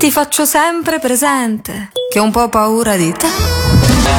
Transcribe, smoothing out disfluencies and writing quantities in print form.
Ti faccio sempre presente che ho un po' paura di te.